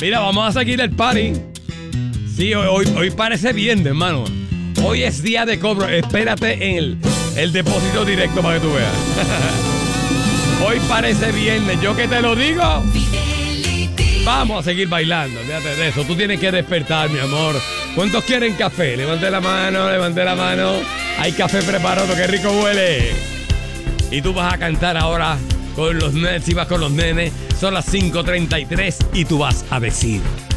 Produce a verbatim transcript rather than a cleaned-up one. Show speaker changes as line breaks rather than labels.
Mira, vamos a seguir el party. Sí, hoy, hoy, hoy parece viernes, hermano. Hoy es día de cobro. Espérate en el, el depósito directo para que tú veas. Hoy parece viernes. Yo que te lo digo. Vamos a seguir bailando. Fíjate de eso. Tú tienes que despertar, mi amor. ¿Cuántos quieren café? Levante la mano, levante la mano. Hay café preparado. ¡Qué rico huele! Y tú vas a cantar ahora con los nenes. Si vas con los nenes. Son las cinco treinta y tres y tú vas a decir...